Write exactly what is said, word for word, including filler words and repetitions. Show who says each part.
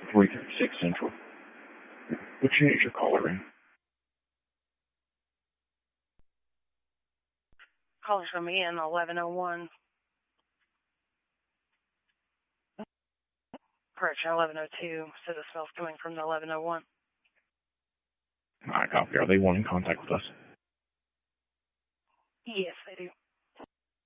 Speaker 1: three thirty-six Central. Which unit is your caller in?
Speaker 2: Caller's from me in eleven oh one. Correction, eleven oh two. So the smell's coming from the eleven oh one.
Speaker 1: I copy. Are they wanting contact with us?
Speaker 2: Yes, they do.